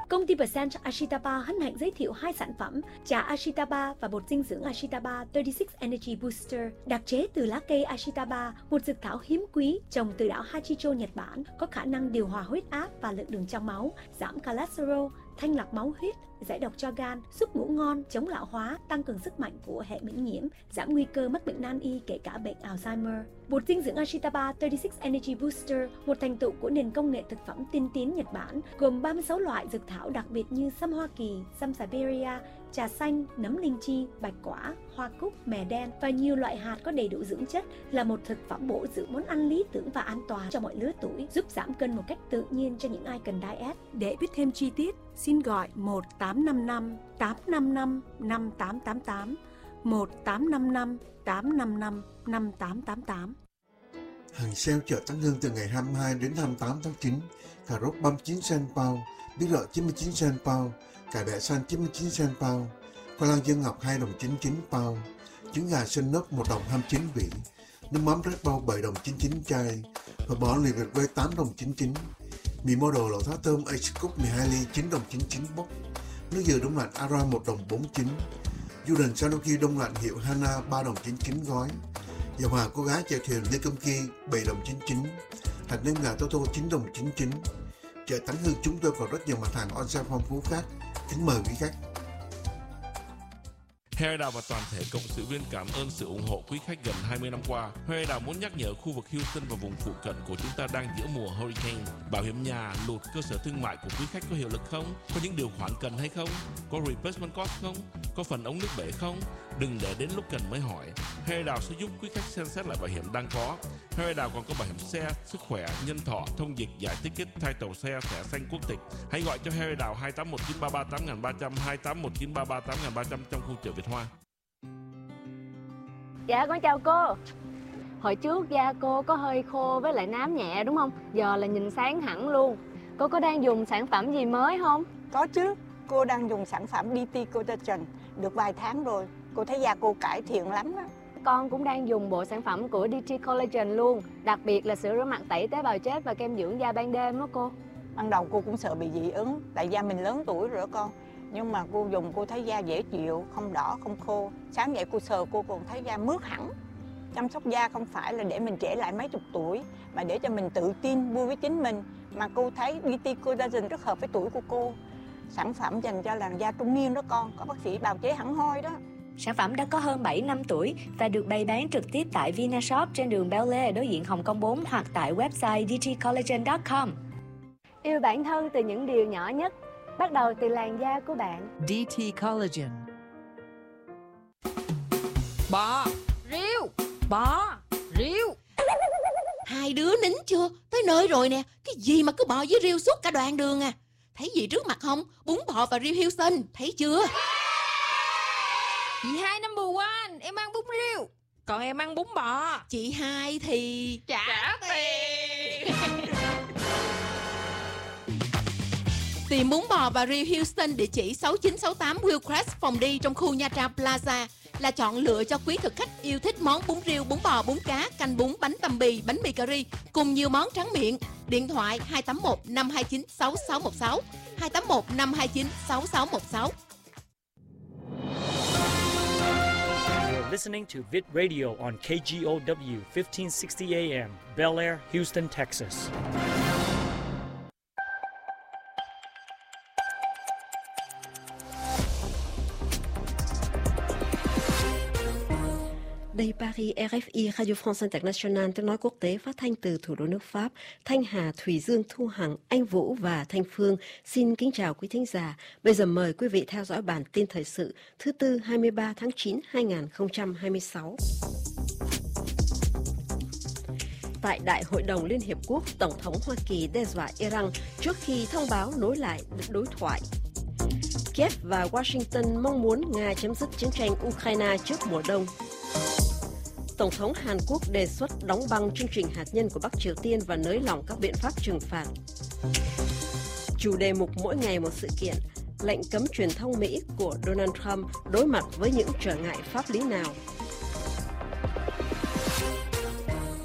Công ty Percent Ashitaba hân hạnh giới thiệu 2 sản phẩm trà Ashitaba và bột dinh dưỡng Ashitaba 36 Energy Booster, đặc chế từ lá cây Ashitaba, một dược thảo hiếm quý trồng từ đảo Hachicho, Nhật Bản, có khả năng điều hòa huyết áp và lượng đường trong máu, giảm cholesterol, thanh lọc máu huyết, giải độc cho gan, giúp ngủ ngon, chống lão hóa, tăng cường sức mạnh của hệ miễn nhiễm, giảm nguy cơ mắc bệnh nan y kể cả bệnh Alzheimer. Bột dinh dưỡng Ashitaba 36 Energy Booster, một thành tựu của nền công nghệ thực phẩm tiên tiến Nhật Bản, gồm 36 loại dược thảo đặc biệt như sâm Hoa Kỳ, sâm Siberia, trà xanh, nấm linh chi, bạch quả, hoa cúc, mè đen và nhiều loại hạt có đầy đủ dưỡng chất, là một thực phẩm bổ dưỡng món ăn lý tưởng và an toàn cho mọi lứa tuổi, giúp giảm cân một cách tự nhiên cho những ai cần diet. Để biết thêm chi tiết, xin gọi 1855 855 5888, 1855 855 5888. Hàng sale chợ Tán Hương từ ngày 22 đến 28 tháng 9, cà rốt 39 cent pound, bí đỏ 99 cent pound, cải bẹ xanh 99 cent pound, khoai lang Dương Ngọc 2 đồng 99 pound, trứng gà xanh nếp 1 đồng 29 vị, nước mắm Red Bull 7 đồng 99 chai, và bò lì vịt quay 8 đồng 99, mì model lẩu thá thơm Ace Cook 12 ly 9 đồng 99 bốc, nước dừa đông lạnh Ara 1 đồng 49, Jordan Sanoki đông lạnh hiệu Hana 3 đồng 99 gói, dầu hỏa cô gái chèo thuyền Lê Công Kỳ 7 đồng 99, hạt nêm gà Toto 9 đồng 99. Chợ Tán Hương chúng tôi còn rất nhiều mặt hàng on sale phong phú khác. Kính mời quý khách. Harry Đào và toàn thể cộng sự viên cảm ơn sự ủng hộ quý khách gần 20 năm qua. Harry Đào muốn nhắc nhở khu vực Houston và vùng phụ cận của chúng ta đang giữa mùa hurricane. Bảo hiểm nhà, lụt, cơ sở thương mại của quý khách có hiệu lực không? Có những điều khoản cần hay không? Có replacement cost không? Có phần ống nước bể không? Đừng để đến lúc cần mới hỏi. Harry Đào sẽ giúp quý khách xem xét lại bảo hiểm đang có. Harry Đào còn có bảo hiểm xe, sức khỏe, nhân thọ, thông dịch, giải ticket, title xe, thẻ xanh quốc tịch. Hãy gọi cho Harry Đào 2819338300, 2819338300 trong khu chợ Việt Hoa. Dạ con chào cô. Hồi trước da cô có hơi khô với lại nám nhẹ đúng không? Giờ là nhìn sáng hẳn luôn. Cô có đang dùng sản phẩm gì mới không? Có chứ, cô đang dùng sản phẩm DT Collagen được vài tháng rồi. Cô thấy da cô cải thiện lắm đó. Con cũng đang dùng bộ sản phẩm của DT Collagen luôn. Đặc biệt là sữa rửa mặt tẩy tế bào chết và kem dưỡng da ban đêm đó cô. Ban đầu cô cũng sợ bị dị ứng, tại da mình lớn tuổi rồi đó con. Nhưng mà cô dùng cô thấy da dễ chịu, không đỏ, không khô. Sáng dậy cô sờ cô còn thấy da mướt hẳn. Chăm sóc da không phải là để mình trẻ lại mấy chục tuổi, mà để cho mình tự tin, vui với chính mình. Mà cô thấy DT Collagen rất hợp với tuổi của cô. Sản phẩm dành cho làn da trung niên đó con, có bác sĩ bào chế hẳn hoi đó. Sản phẩm đã có hơn 7 năm tuổi và được bày bán trực tiếp tại Vinashop trên đường Bel Air đối diện Hồng Kông 4 hoặc tại website dtcollagen.com. Yêu bản thân từ những điều nhỏ nhất, bắt đầu từ làn da của bạn. DT Collagen. Bò, riêu, bò, riêu. Hai đứa nín chưa? Tới nơi rồi nè. Cái gì mà cứ bò với riêu suốt cả đoạn đường à? Thấy gì trước mặt không? Bún bò và riêu Houston, thấy chưa? Chị hai number one, em ăn bún riêu. Còn em ăn bún bò. Chị hai thì trả tiền. Tìm bún bò và riêu Houston địa chỉ 6968 Hillcrest Phòng đi trong khu Nha Trang Plaza là chọn lựa cho quý thực khách yêu thích món bún riêu, bún bò, bún cá, canh bún, bánh tằm bì, bánh mì cà ri cùng nhiều món tráng miệng. Điện thoại 281 529 6616, 281 529 6616. You're listening to Vid Radio on KGOW 1560 AM, Bel Air, Houston, Texas. Đây Paris, RFI, Radio France International, tiếng nói quốc tế phát thanh từ thủ đô nước Pháp. Thanh Hà, Thùy Dương, Thu Hằng, Anh Vũ và Thanh Phương xin kính chào quý thính giả. Bây giờ mời quý vị theo dõi bản tin thời sự thứ Tư 23 tháng 9, 2026. Tại Đại hội đồng Liên Hiệp Quốc, Tổng thống Hoa Kỳ đe dọa Iran trước khi thông báo nối lại đối thoại. Kiev và Washington mong muốn Nga chấm dứt chiến tranh Ukraine trước mùa đông. Tổng thống Hàn Quốc đề xuất đóng băng chương trình hạt nhân của Bắc Triều Tiên và nới lỏng các biện pháp trừng phạt. Chủ đề mục mỗi ngày một sự kiện, lệnh cấm truyền thông Mỹ của Donald Trump đối mặt với những trở ngại pháp lý nào.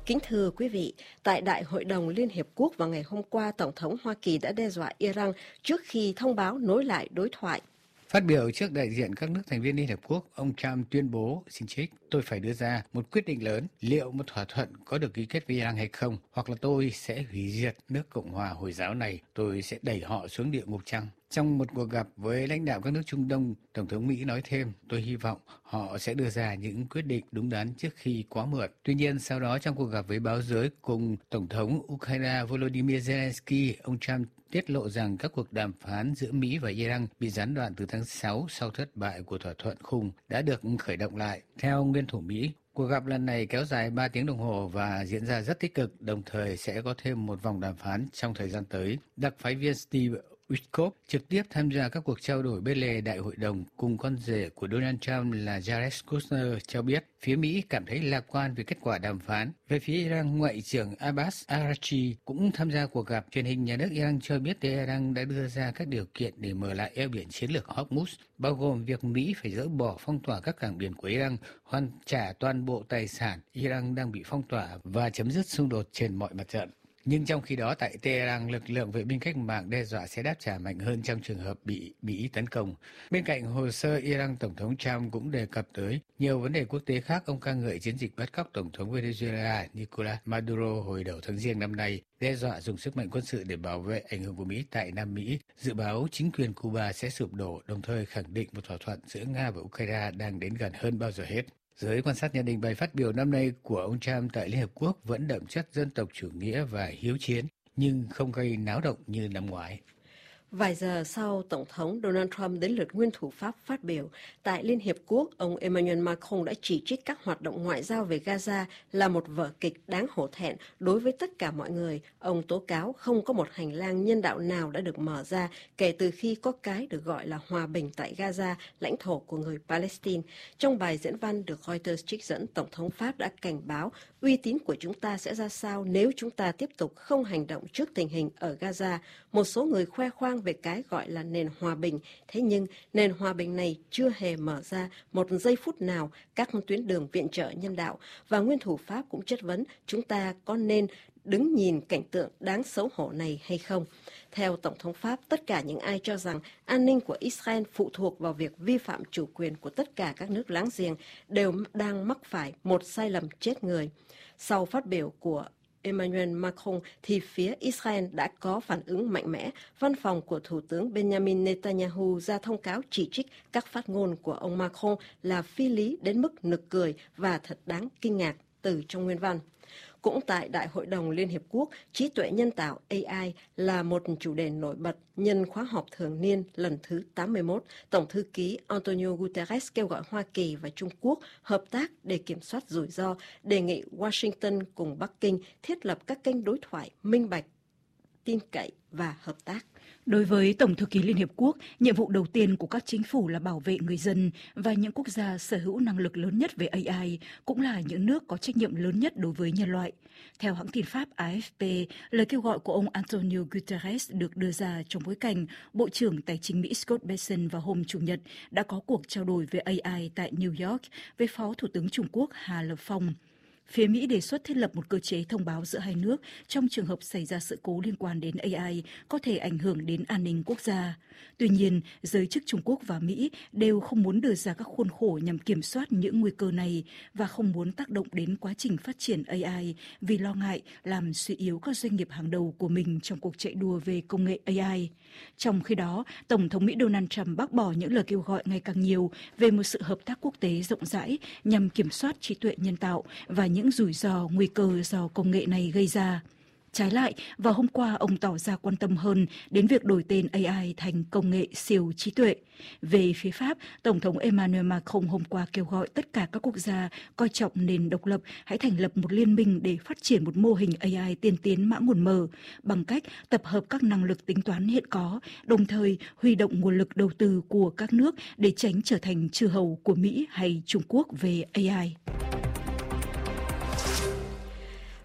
Kính thưa quý vị, tại Đại hội đồng Liên Hiệp Quốc vào ngày hôm qua, Tổng thống Hoa Kỳ đã đe dọa Iran trước khi thông báo nối lại đối thoại. Phát biểu trước đại diện các nước thành viên Liên Hợp Quốc, ông Trump tuyên bố, xin trích, tôi phải đưa ra một quyết định lớn, liệu một thỏa thuận có được ký kết với Iran hay không, hoặc là tôi sẽ hủy diệt nước Cộng hòa Hồi giáo này, tôi sẽ đẩy họ xuống địa ngục chăng. Trong một cuộc gặp với lãnh đạo các nước Trung Đông, Tổng thống Mỹ nói thêm, tôi hy vọng họ sẽ đưa ra những quyết định đúng đắn trước khi quá muộn. Tuy nhiên, sau đó trong cuộc gặp với báo giới cùng Tổng thống Ukraine Volodymyr Zelensky, ông Trump tiết lộ rằng các cuộc đàm phán giữa Mỹ và Iran bị gián đoạn từ tháng 6 sau thất bại của thỏa thuận khung đã được khởi động lại. Theo nguyên thủ Mỹ, cuộc gặp lần này kéo dài 3 tiếng đồng hồ và diễn ra rất tích cực, đồng thời sẽ có thêm một vòng đàm phán trong thời gian tới. Đặc phái viên Steve Witkoff trực tiếp tham gia các cuộc trao đổi bên lề đại hội đồng cùng con rể của Donald Trump là Jared Kushner cho biết phía Mỹ cảm thấy lạc quan về kết quả đàm phán. Về phía Iran, Ngoại trưởng Abbas Araghchi cũng tham gia cuộc gặp. Truyền hình nhà nước Iran cho biết Tehran đã đưa ra các điều kiện để mở lại eo biển chiến lược Hormuz, bao gồm việc Mỹ phải dỡ bỏ phong tỏa các cảng biển của Iran, hoàn trả toàn bộ tài sản Iran đang bị phong tỏa và chấm dứt xung đột trên mọi mặt trận. Nhưng trong khi đó, tại Tehran, lực lượng vệ binh cách mạng đe dọa sẽ đáp trả mạnh hơn trong trường hợp bị Mỹ tấn công. Bên cạnh hồ sơ Iran, Tổng thống Trump cũng đề cập tới nhiều vấn đề quốc tế khác. Ông ca ngợi chiến dịch bắt cóc Tổng thống Venezuela Nicolás Maduro hồi đầu tháng Giêng năm nay, đe dọa dùng sức mạnh quân sự để bảo vệ ảnh hưởng của Mỹ tại Nam Mỹ. Dự báo chính quyền Cuba sẽ sụp đổ, đồng thời khẳng định một thỏa thuận giữa Nga và Ukraine đang đến gần hơn bao giờ hết. Giới quan sát nhận định bài phát biểu năm nay của ông Trump tại Liên Hợp Quốc vẫn đậm chất dân tộc chủ nghĩa và hiếu chiến, nhưng không gây náo động như năm ngoái. Vài giờ sau Tổng thống Donald Trump đến lượt nguyên thủ Pháp phát biểu, tại Liên Hiệp Quốc, ông Emmanuel Macron đã chỉ trích các hoạt động ngoại giao về Gaza là một vở kịch đáng hổ thẹn đối với tất cả mọi người. Ông tố cáo không có một hành lang nhân đạo nào đã được mở ra kể từ khi có cái được gọi là hòa bình tại Gaza, lãnh thổ của người Palestine. Trong bài diễn văn được Reuters trích dẫn, Tổng thống Pháp đã cảnh báo uy tín của chúng ta sẽ ra sao nếu chúng ta tiếp tục không hành động trước tình hình ở Gaza. Một số người khoe khoang về cái gọi là nền hòa bình, thế nhưng nền hòa bình này chưa hề mở ra một giây phút nào các tuyến đường viện trợ nhân đạo, và nguyên thủ Pháp cũng chất vấn chúng ta có nên đứng nhìn cảnh tượng đáng xấu hổ này hay không. Theo Tổng thống Pháp, tất cả những ai cho rằng an ninh của Israel phụ thuộc vào việc vi phạm chủ quyền của tất cả các nước láng giềng đều đang mắc phải một sai lầm chết người. Sau phát biểu của Emmanuel Macron thì phía Israel đã có phản ứng mạnh mẽ. Văn phòng của Thủ tướng Benjamin Netanyahu ra thông cáo chỉ trích các phát ngôn của ông Macron là phi lý đến mức nực cười và thật đáng kinh ngạc từ trong nguyên văn. Cũng tại Đại hội đồng Liên Hiệp Quốc, trí tuệ nhân tạo AI là một chủ đề nổi bật nhân khóa họp thường niên lần thứ 81. Tổng thư ký Antonio Guterres kêu gọi Hoa Kỳ và Trung Quốc hợp tác để kiểm soát rủi ro, đề nghị Washington cùng Bắc Kinh thiết lập các kênh đối thoại minh bạch, tin cậy và hợp tác. Đối với Tổng thư ký Liên Hiệp Quốc, nhiệm vụ đầu tiên của các chính phủ là bảo vệ người dân, và những quốc gia sở hữu năng lực lớn nhất về AI cũng là những nước có trách nhiệm lớn nhất đối với nhân loại. Theo hãng tin Pháp AFP, lời kêu gọi của ông Antonio Guterres được đưa ra trong bối cảnh Bộ trưởng Tài chính Mỹ Scott Bessent vào hôm Chủ nhật đã có cuộc trao đổi về AI tại New York với Phó Thủ tướng Trung Quốc Hà Lập Phong. Phía Mỹ đề xuất thiết lập một cơ chế thông báo giữa hai nước trong trường hợp xảy ra sự cố liên quan đến AI có thể ảnh hưởng đến an ninh quốc gia. Tuy nhiên, giới chức Trung Quốc và Mỹ đều không muốn đưa ra các khuôn khổ nhằm kiểm soát những nguy cơ này và không muốn tác động đến quá trình phát triển AI vì lo ngại làm suy yếu các doanh nghiệp hàng đầu của mình trong cuộc chạy đua về công nghệ AI. Trong khi đó, Tổng thống Mỹ Donald Trump bác bỏ những lời kêu gọi ngày càng nhiều về một sự hợp tác quốc tế rộng rãi nhằm kiểm soát trí tuệ nhân tạo và những rủi ro, nguy cơ do công nghệ này gây ra. Trái lại, vào hôm qua, ông tỏ ra quan tâm hơn đến việc đổi tên AI thành công nghệ siêu trí tuệ. Về phía Pháp, Tổng thống Emmanuel Macron hôm qua kêu gọi tất cả các quốc gia coi trọng nền độc lập hãy thành lập một liên minh để phát triển một mô hình AI tiên tiến mã nguồn mở bằng cách tập hợp các năng lực tính toán hiện có, đồng thời huy động nguồn lực đầu tư của các nước để tránh trở thành chư hầu của Mỹ hay Trung Quốc về AI.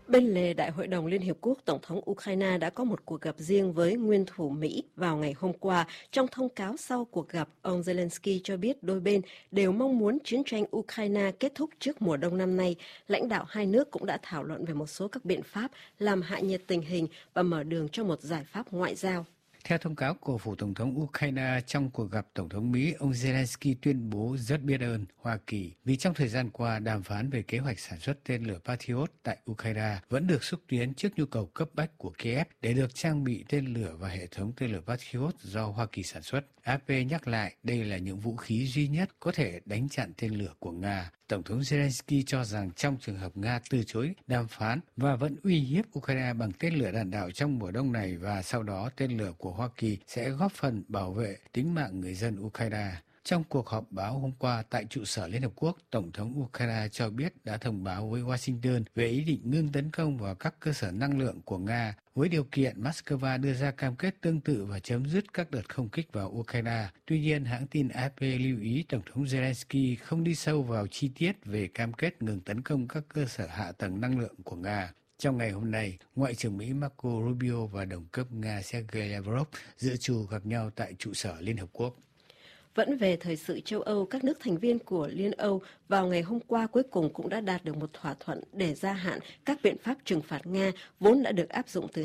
Bên lề Đại hội đồng Liên Hiệp Quốc, Tổng thống Ukraine đã có một cuộc gặp riêng với nguyên thủ Mỹ vào ngày hôm qua. Trong thông cáo sau cuộc gặp, ông Zelensky cho biết đôi bên đều mong muốn chiến tranh Ukraine kết thúc trước mùa đông năm nay. Lãnh đạo hai nước cũng đã thảo luận về một số các biện pháp làm hạ nhiệt tình hình và mở đường cho một giải pháp ngoại giao. Theo thông cáo của Phủ Tổng thống Ukraine, trong cuộc gặp Tổng thống Mỹ, ông Zelensky tuyên bố rất biết ơn Hoa Kỳ vì trong thời gian qua đàm phán về kế hoạch sản xuất tên lửa Patriot tại Ukraine vẫn được xúc tiến trước nhu cầu cấp bách của Kiev để được trang bị tên lửa và hệ thống tên lửa Patriot do Hoa Kỳ sản xuất. AP nhắc lại đây là những vũ khí duy nhất có thể đánh chặn tên lửa của Nga. Tổng thống Zelensky cho rằng trong trường hợp Nga từ chối đàm phán và vẫn uy hiếp Ukraine bằng tên lửa đạn đạo trong mùa đông này và sau đó tên lửa của Hoa Kỳ sẽ góp phần bảo vệ tính mạng người dân Ukraine. Trong cuộc họp báo hôm qua tại trụ sở Liên Hợp Quốc, Tổng thống Ukraine cho biết đã thông báo với Washington về ý định ngưng tấn công vào các cơ sở năng lượng của Nga với điều kiện Moscow đưa ra cam kết tương tự và chấm dứt các đợt không kích vào Ukraine. Tuy nhiên, hãng tin AP lưu ý Tổng thống Zelensky không đi sâu vào chi tiết về cam kết ngừng tấn công các cơ sở hạ tầng năng lượng của Nga. Trong ngày hôm nay, Ngoại trưởng Mỹ Marco Rubio và đồng cấp Nga Sergei Lavrov dự trù gặp nhau tại trụ sở Liên Hợp Quốc. Vẫn về thời sự châu Âu, các nước thành viên của Liên Âu vào ngày hôm qua cuối cùng cũng đã đạt được một thỏa thuận để gia hạn các biện pháp trừng phạt Nga vốn đã được áp dụng từ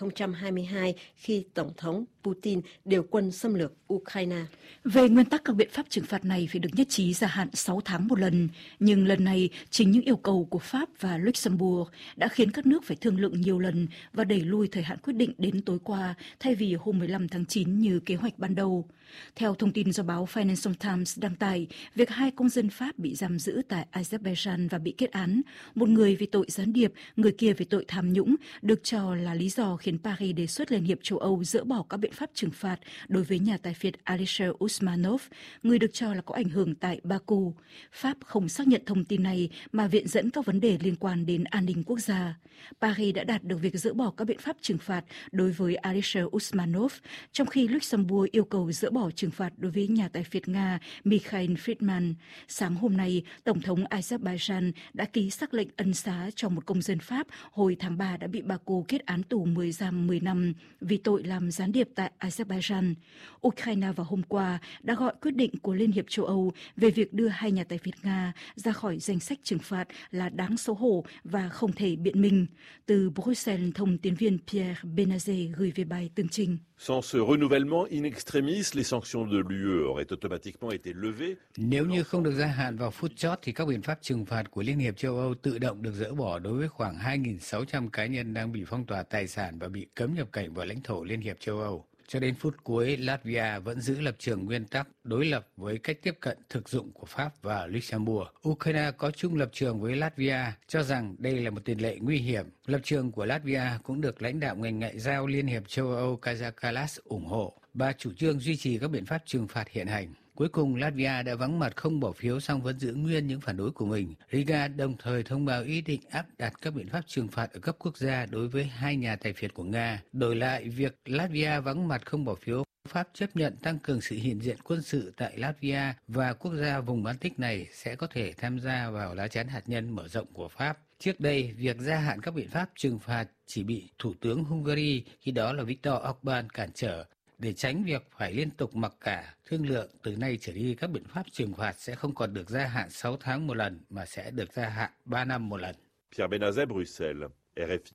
2022 khi Tổng thống Putin điều quân xâm lược Ukraine. Về nguyên tắc, các biện pháp trừng phạt này phải được nhất trí gia hạn 6 tháng một lần. Nhưng lần này, chính những yêu cầu của Pháp và Luxembourg đã khiến các nước phải thương lượng nhiều lần và đẩy lùi thời hạn quyết định đến tối qua thay vì hôm 15 tháng 9 như kế hoạch ban đầu. Theo thông tin do báo Financial Times đăng tải, việc 2 công dân Pháp bị giam giữ tại Azerbaijan và bị kết án, một người vì tội gián điệp, người kia vì tội tham nhũng, được cho là lý do khiến Paris đề xuất Liên hiệp châu Âu dỡ bỏ các biện pháp trừng phạt đối với nhà tài phiệt Alisher Usmanov, người được cho là có ảnh hưởng tại Baku. Pháp không xác nhận thông tin này mà viện dẫn các vấn đề liên quan đến an ninh quốc gia. Paris đã đạt được việc dỡ bỏ các biện pháp trừng phạt đối với Alisher Usmanov, trong khi Luxembourg yêu cầu dỡ bỏ trừng phạt đối với nhà tài phiệt Nga Mikhail Friedman. Sáng hôm nay, Tổng thống Azerbaijan đã ký sắc lệnh ân xá cho một công dân Pháp hồi tháng 3 đã bị Baku kết án tù 10 năm vì tội làm gián điệp tại Azerbaijan. Ukraine vào hôm qua đã gọi quyết định của Liên hiệp châu Âu về việc đưa 2 nhà tài phiệt Nga ra khỏi danh sách trừng phạt là đáng xấu hổ và không thể biện minh. Từ Bruxelles, thông tấn viên Pierre Benazet gửi về bài tường trình. Sans ce renouvellement in extremis, les sanctions de l'UE auraient automatiquement été levées. Nếu như không được gia hạn vào phút chót thì các biện pháp trừng phạt của Liên hiệp châu Âu tự động được dỡ bỏ đối với khoảng 2.600 cá nhân đang bị phong tỏa tài sản và bị cấm nhập cảnh vào lãnh thổ Liên hiệp châu Âu. Cho đến phút cuối, Latvia vẫn giữ lập trường nguyên tắc đối lập với cách tiếp cận thực dụng của Pháp và Luxembourg. Ukraine có chung lập trường với Latvia, cho rằng đây là một tiền lệ nguy hiểm. Lập trường của Latvia cũng được lãnh đạo ngành ngoại giao Liên hiệp châu Âu Kaja Kallas ủng hộ. Bà chủ trương duy trì các biện pháp trừng phạt hiện hành. Cuối cùng, Latvia đã vắng mặt không bỏ phiếu song vẫn giữ nguyên những phản đối của mình. Riga đồng thời thông báo ý định áp đặt các biện pháp trừng phạt ở cấp quốc gia đối với 2 nhà tài phiệt của Nga. Đổi lại, việc Latvia vắng mặt không bỏ phiếu, Pháp chấp nhận tăng cường sự hiện diện quân sự tại Latvia và quốc gia vùng Baltic này sẽ có thể tham gia vào lá chắn hạt nhân mở rộng của Pháp. Trước đây, việc gia hạn các biện pháp trừng phạt chỉ bị Thủ tướng Hungary, khi đó là Viktor Orbán, cản trở. Để tránh việc phải liên tục mặc cả, thương lượng từ nay trở đi các biện pháp trừng phạt sẽ không còn được gia hạn 6 tháng một lần mà sẽ được gia hạn 3 năm một lần. Pierre Benazet, Bruxelles, RFI.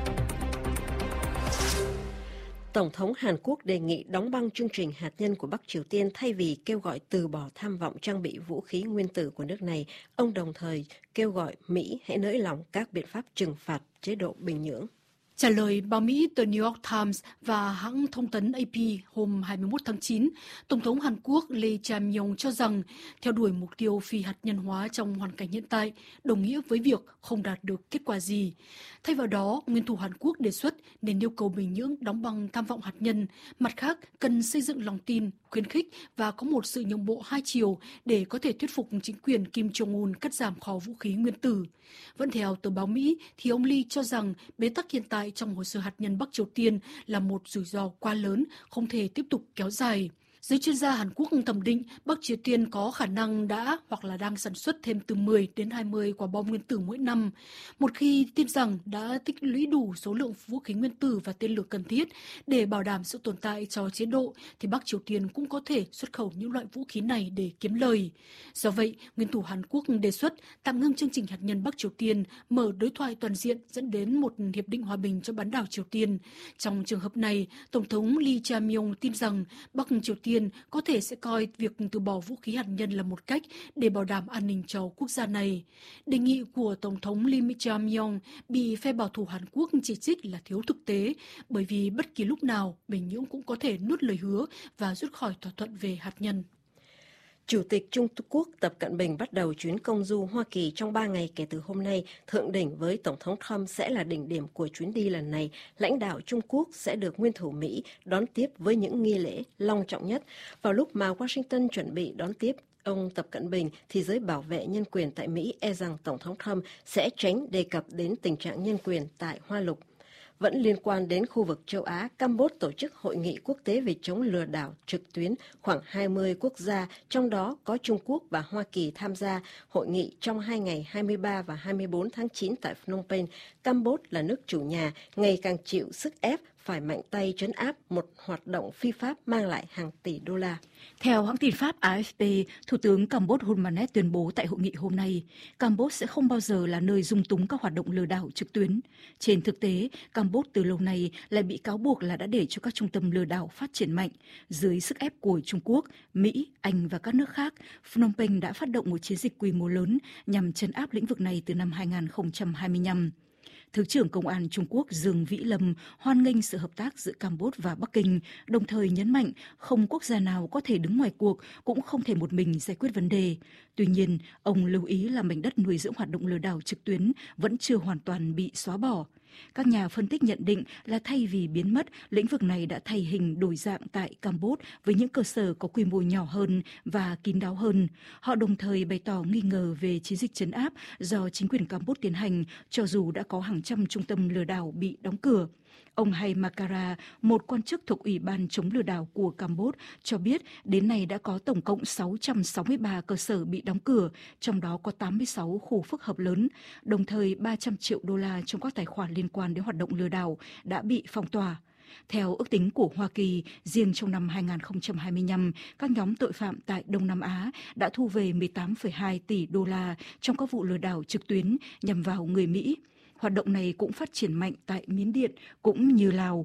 Tổng thống Hàn Quốc đề nghị đóng băng chương trình hạt nhân của Bắc Triều Tiên thay vì kêu gọi từ bỏ tham vọng trang bị vũ khí nguyên tử của nước này. Ông đồng thời kêu gọi Mỹ hãy nới lỏng các biện pháp trừng phạt chế độ Bình Nhưỡng. Trả lời báo Mỹ The New York Times và hãng thông tấn AP hôm 21 tháng 9, Tổng thống Hàn Quốc Lee Jae-myung cho rằng theo đuổi mục tiêu phi hạt nhân hóa trong hoàn cảnh hiện tại đồng nghĩa với việc không đạt được kết quả gì. Thay vào đó, nguyên thủ Hàn Quốc đề xuất nên yêu cầu Bình Nhưỡng đóng băng tham vọng hạt nhân, mặt khác cần xây dựng lòng tin, khuyến khích và có một sự nhượng bộ hai chiều để có thể thuyết phục chính quyền Kim Jong-un cắt giảm kho vũ khí nguyên tử. Vẫn theo tờ báo Mỹ, thì ông Lee cho rằng bế tắc hiện tại trong hồ sơ hạt nhân Bắc Triều Tiên là một rủi ro quá lớn, không thể tiếp tục kéo dài. Giới chuyên gia Hàn Quốc thẩm định Bắc Triều Tiên có khả năng đã hoặc là đang sản xuất thêm từ 10 đến 20 quả bom nguyên tử mỗi năm. Một khi tin rằng đã tích lũy đủ số lượng vũ khí nguyên tử và tên lửa cần thiết để bảo đảm sự tồn tại cho chế độ, thì Bắc Triều Tiên cũng có thể xuất khẩu những loại vũ khí này để kiếm lời. Do vậy, nguyên thủ Hàn Quốc đề xuất tạm ngưng chương trình hạt nhân Bắc Triều Tiên, mở đối thoại toàn diện dẫn đến một hiệp định hòa bình cho bán đảo Triều Tiên. Trong trường hợp này, Tổng thống Lee Jae-myung tin rằng Bắc Triều Tiên có thể sẽ coi việc từ bỏ vũ khí hạt nhân là một cách để bảo đảm an ninh cho quốc gia này. Đề nghị của Tổng thống Lee Jae-myung bị phe bảo thủ Hàn Quốc chỉ trích là thiếu thực tế, bởi vì bất kỳ lúc nào Bình Nhưỡng cũng có thể nuốt lời hứa và rút khỏi thỏa thuận về hạt nhân. Chủ tịch Trung Quốc Tập Cận Bình bắt đầu chuyến công du Hoa Kỳ trong 3 ngày kể từ hôm nay. Thượng đỉnh với Tổng thống Trump sẽ là đỉnh điểm của chuyến đi lần này. Lãnh đạo Trung Quốc sẽ được nguyên thủ Mỹ đón tiếp với những nghi lễ long trọng nhất. Vào lúc mà Washington chuẩn bị đón tiếp ông Tập Cận Bình, thì giới bảo vệ nhân quyền tại Mỹ e rằng Tổng thống Trump sẽ tránh đề cập đến tình trạng nhân quyền tại Hoa Lục. Vẫn liên quan đến khu vực châu Á, Campuchia tổ chức hội nghị quốc tế về chống lừa đảo trực tuyến. Khoảng 20 quốc gia, trong đó có Trung Quốc và Hoa Kỳ tham gia hội nghị trong 2 ngày 23 và 24 tháng 9 tại Phnom Penh. Campuchia là nước chủ nhà, ngày càng chịu sức ép phải mạnh tay trấn áp một hoạt động phi pháp mang lại hàng tỷ đô la. Theo hãng tin Pháp AFP, Thủ tướng Campuchia Hun Manet tuyên bố tại hội nghị hôm nay, Campuchia sẽ không bao giờ là nơi dung túng các hoạt động lừa đảo trực tuyến. Trên thực tế, Campuchia từ lâu nay lại bị cáo buộc là đã để cho các trung tâm lừa đảo phát triển mạnh. Dưới sức ép của Trung Quốc, Mỹ, Anh và các nước khác, Phnom Penh đã phát động một chiến dịch quy mô lớn nhằm trấn áp lĩnh vực này từ năm 2025. Thứ trưởng Công an Trung Quốc Dương Vĩ Lâm hoan nghênh sự hợp tác giữa Campuchia và Bắc Kinh, đồng thời nhấn mạnh không quốc gia nào có thể đứng ngoài cuộc, cũng không thể một mình giải quyết vấn đề. Tuy nhiên, ông lưu ý là mảnh đất nuôi dưỡng hoạt động lừa đảo trực tuyến vẫn chưa hoàn toàn bị xóa bỏ. Các nhà phân tích nhận định là thay vì biến mất, lĩnh vực này đã thay hình đổi dạng tại Campuchia với những cơ sở có quy mô nhỏ hơn và kín đáo hơn. Họ đồng thời bày tỏ nghi ngờ về chiến dịch trấn áp do chính quyền Campuchia tiến hành, cho dù đã có hàng trăm trung tâm lừa đảo bị đóng cửa. Ông Hay Makara, một quan chức thuộc Ủy ban chống lừa đảo của Campuchia, cho biết đến nay đã có tổng cộng 663 cơ sở bị đóng cửa, trong đó có 86 khu phức hợp lớn. Đồng thời, 300 triệu đô la trong các tài khoản liên quan đến hoạt động lừa đảo đã bị phong tỏa. Theo ước tính của Hoa Kỳ, riêng trong năm 2025, các nhóm tội phạm tại Đông Nam Á đã thu về 18,2 tỷ đô la trong các vụ lừa đảo trực tuyến nhằm vào người Mỹ. Hoạt động này cũng phát triển mạnh tại Miến Điện cũng như Lào.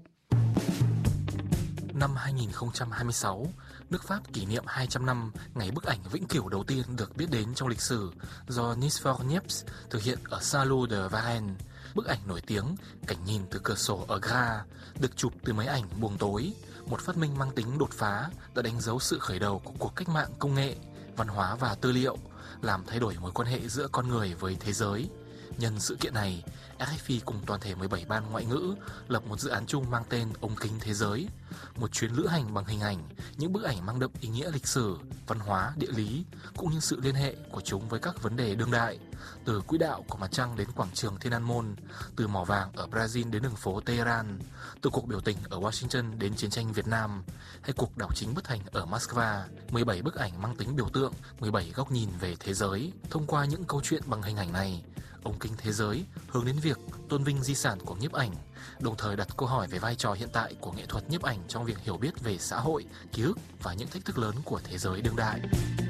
Năm 2026, nước Pháp kỷ niệm 200 năm ngày bức ảnh vĩnh cửu đầu tiên được biết đến trong lịch sử do Nice for Niepce thực hiện ở Salon de Varennes. Bức ảnh nổi tiếng cảnh nhìn từ cửa sổ ở Gare được chụp từ máy ảnh buồng tối, một phát minh mang tính đột phá đã đánh dấu sự khởi đầu của cuộc cách mạng công nghệ, văn hóa và tư liệu, làm thay đổi mối quan hệ giữa con người với thế giới. Nhân sự kiện này, RFI cùng toàn thể 17 ban ngoại ngữ lập một dự án chung mang tên Ống kính thế giới, một chuyến lữ hành bằng hình ảnh, những bức ảnh mang đậm ý nghĩa lịch sử, văn hóa, địa lý, cũng như sự liên hệ của chúng với các vấn đề đương đại, từ quỹ đạo của mặt trăng đến quảng trường Thiên An Môn, từ mỏ vàng ở Brazil đến đường phố Tehran, từ cuộc biểu tình ở Washington đến chiến tranh Việt Nam, hay cuộc đảo chính bất thành ở Moscow. 17 bức ảnh mang tính biểu tượng, 17 góc nhìn về thế giới. Thông qua những câu chuyện bằng hình ảnh này, Ống kính thế giới hướng đến việc tôn vinh di sản của nhiếp ảnh, đồng thời đặt câu hỏi về vai trò hiện tại của nghệ thuật nhiếp ảnh trong việc hiểu biết về xã hội, ký ức và những thách thức lớn của thế giới đương đại.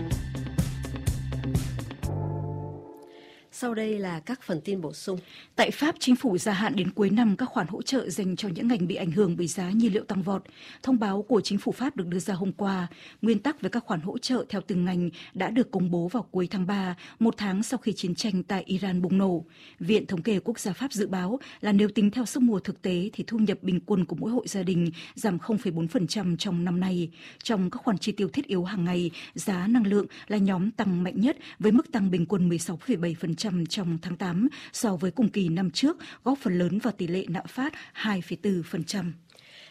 Sau đây là các phần tin bổ sung. Tại Pháp, chính phủ gia hạn đến cuối năm các khoản hỗ trợ dành cho những ngành bị ảnh hưởng bởi giá nhiên liệu tăng vọt. Thông báo của chính phủ Pháp được đưa ra hôm qua. Nguyên tắc về các khoản hỗ trợ theo từng ngành đã được công bố vào cuối tháng 3, một tháng sau khi chiến tranh tại Iran bùng nổ. Viện Thống kê Quốc gia Pháp dự báo là nếu tính theo sức mua thực tế thì thu nhập bình quân của mỗi hộ gia đình giảm 0,4% trong năm nay. Trong các khoản chi tiêu thiết yếu hàng ngày, giá năng lượng là nhóm tăng mạnh nhất với mức tăng bình quân 16,7% trong tháng 8 so với cùng kỳ năm trước, góp phần lớn vào tỷ lệ lạm phát 2,4%.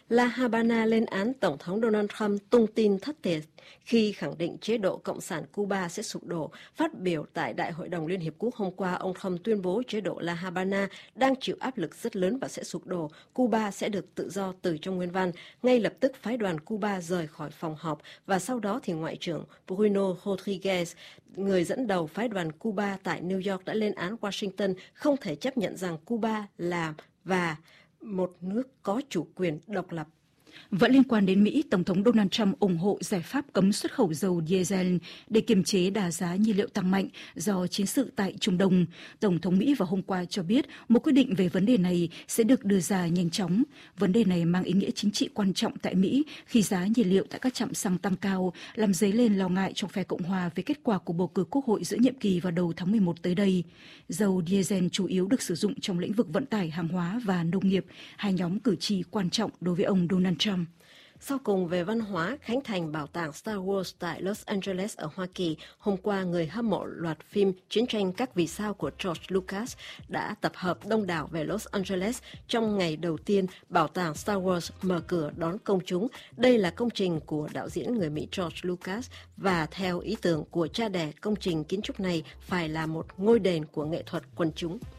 La Habana lên án Tổng thống Donald Trump tung tin thất thiệt khi khẳng định chế độ Cộng sản Cuba sẽ sụp đổ. Phát biểu tại Đại hội đồng Liên Hiệp Quốc hôm qua, ông Trump tuyên bố chế độ La Habana đang chịu áp lực rất lớn và sẽ sụp đổ. Cuba sẽ được tự do từ trong nguyên văn. Ngay lập tức phái đoàn Cuba rời khỏi phòng họp và sau đó thì Ngoại trưởng Bruno Rodriguez, người dẫn đầu phái đoàn Cuba tại New York, đã lên án Washington không thể chấp nhận rằng Cuba là một nước có chủ quyền độc lập. Vẫn liên quan đến Mỹ, Tổng thống Donald Trump ủng hộ giải pháp cấm xuất khẩu dầu diesel để kiềm chế đà giá nhiên liệu tăng mạnh do chiến sự tại Trung Đông. Tổng thống Mỹ vào hôm qua cho biết một quyết định về vấn đề này sẽ được đưa ra nhanh chóng. Vấn đề này mang ý nghĩa chính trị quan trọng tại Mỹ khi giá nhiên liệu tại các trạm xăng tăng cao, làm dấy lên lo ngại trong phe Cộng hòa về kết quả của bầu cử Quốc hội giữa nhiệm kỳ vào đầu tháng 11 tới đây. Dầu diesel chủ yếu được sử dụng trong lĩnh vực vận tải hàng hóa và nông nghiệp, hai nhóm cử tri quan trọng đối với ông Donald Trump. Sau cùng về văn hóa, khánh thành bảo tàng Star Wars tại Los Angeles ở Hoa Kỳ, hôm qua người hâm mộ loạt phim Chiến tranh các vì sao của George Lucas đã tập hợp đông đảo về Los Angeles trong ngày đầu tiên bảo tàng Star Wars mở cửa đón công chúng. Đây là công trình của đạo diễn người Mỹ George Lucas và theo ý tưởng của cha đẻ, công trình kiến trúc này phải là một ngôi đền của nghệ thuật quần chúng.